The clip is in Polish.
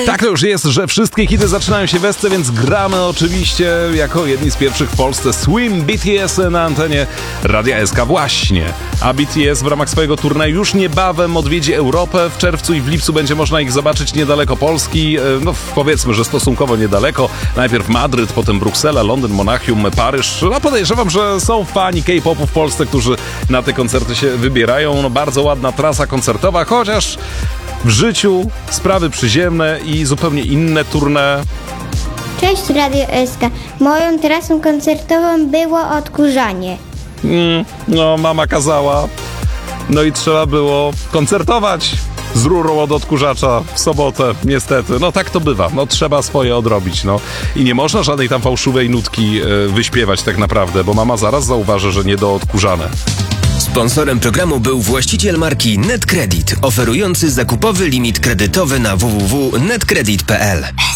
Tak to już jest, że wszystkie hity zaczynają się w Esce, więc gramy oczywiście jako jedni z pierwszych w Polsce Swim BTS na antenie Radia SK właśnie. A BTS w ramach swojego turnieju już niebawem odwiedzi Europę. W czerwcu i w lipcu będzie można ich zobaczyć niedaleko Polski. No powiedzmy, że stosunkowo niedaleko. Najpierw Madryt, potem Bruksela, Londyn, Monachium, Paryż. No podejrzewam, że są fani K-popu w Polsce, którzy na te koncerty się wybierają. No bardzo ładna trasa koncertowa, chociaż w życiu sprawy przyziemne i zupełnie inne tournée. Cześć Radio SK. Moją trasą koncertową było odkurzanie. No mama kazała. No i trzeba było koncertować z rurą od odkurzacza w sobotę, niestety. No tak to bywa, no trzeba swoje odrobić, no. I nie można żadnej tam fałszywej nutki wyśpiewać tak naprawdę, bo mama zaraz zauważy, że nie do odkurzane. Sponsorem programu był właściciel marki NetCredit, oferujący zakupowy limit kredytowy na www.netcredit.pl.